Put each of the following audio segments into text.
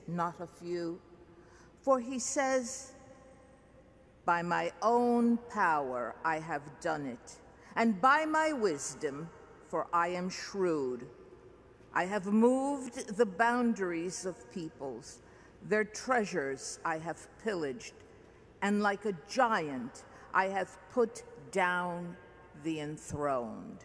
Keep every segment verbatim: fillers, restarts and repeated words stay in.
not a few. For he says, by my own power I have done it, and by my wisdom, for I am shrewd. I have moved the boundaries of peoples, their treasures I have pillaged, and like a giant I have put down the enthroned.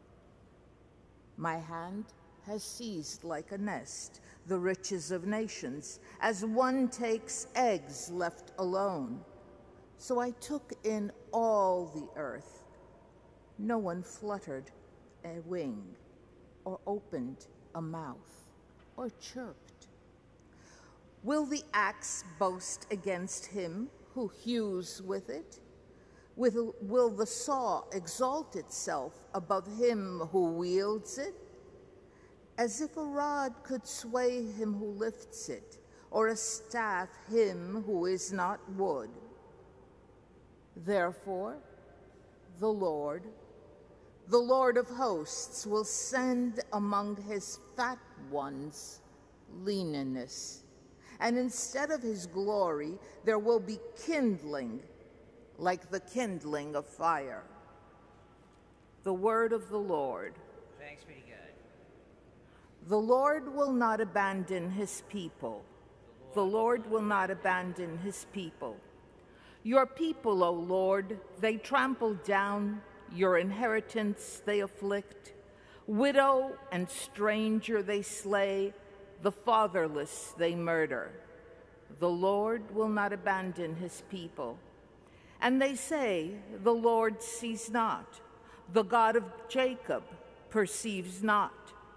My hand has seized like a nest the riches of nations, as one takes eggs left alone. So I took in all the earth. No one fluttered a wing, or opened a mouth, or chirped. Will the axe boast against him who hews with it? Will, will the saw exalt itself above him who wields it? As if a rod could sway him who lifts it, or a staff him who is not wood. Therefore, the Lord, the Lord of hosts, will send among his fat ones leanness, and instead of his glory, there will be kindling, like the kindling of fire. The word of the Lord. Thanks be to God. The Lord will not abandon his people. The Lord will not abandon his people. Your people, O Lord, they trample down. Your inheritance they afflict. Widow and stranger they slay. The fatherless they murder. The Lord will not abandon his people. And they say, the Lord sees not. The God of Jacob perceives not.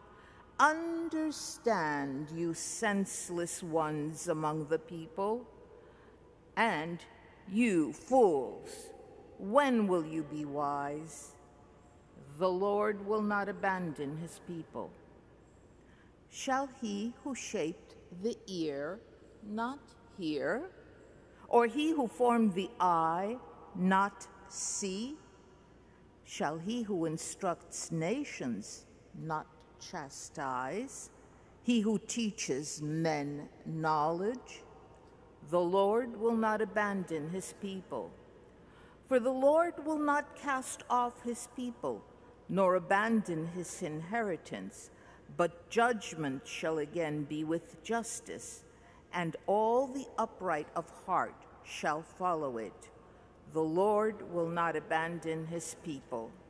Understand, you senseless ones among the people, and you fools, when will you be wise? The Lord will not abandon his people. Shall he who shaped the ear not hear? Or he who formed the eye not see? Shall he who instructs nations not chastise? He who teaches men knowledge? The Lord will not abandon his people. For the Lord will not cast off his people, nor abandon his inheritance, but judgment shall again be with justice, and all the upright of heart shall follow it. The Lord will not abandon his people.